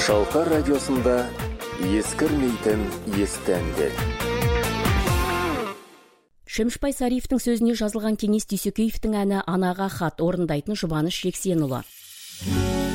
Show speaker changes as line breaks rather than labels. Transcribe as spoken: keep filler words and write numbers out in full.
Шалқар радиосында ескірмейтін есті әндер.
Шөмішбай Сариевтің сөзіне жазылған Кеңес Дүйсекеевтің әні «Анаға хат» орындайтын Жұбаныш Жексенұлы.